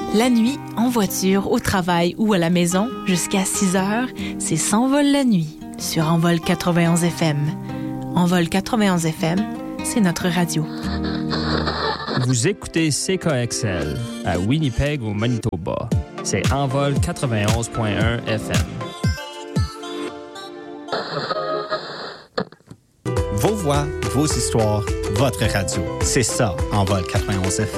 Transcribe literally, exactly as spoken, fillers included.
La nuit, en voiture, au travail ou à la maison, jusqu'à six heures, c'est S'envole la nuit sur Envol quatre-vingt-onze F M. Envol quatre-vingt-onze F M, c'est notre radio. Vous écoutez C K X L à Winnipeg au Manitoba. C'est Envol quatre-vingt-onze point un F M. Vos voix, vos histoires, votre radio. C'est ça, Envol quatre-vingt-onze F M.